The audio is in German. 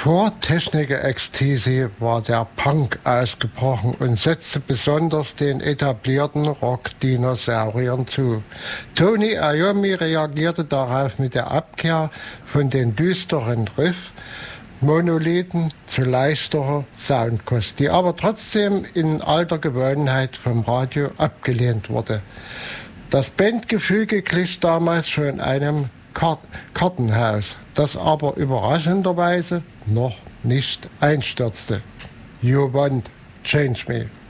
Vor Techniker Ecstasy war der Punk ausgebrochen und setzte besonders den etablierten Rock-Dinosauriern zu. Tony Iommi reagierte darauf mit der Abkehr von den düsteren Riff-Monolithen zu leichterer Soundkost, die aber trotzdem in alter Gewohnheit vom Radio abgelehnt wurde. Das Bandgefüge glich damals schon einem Kartenhaus, das aber überraschenderweise noch nicht einstürzte. You won't change me.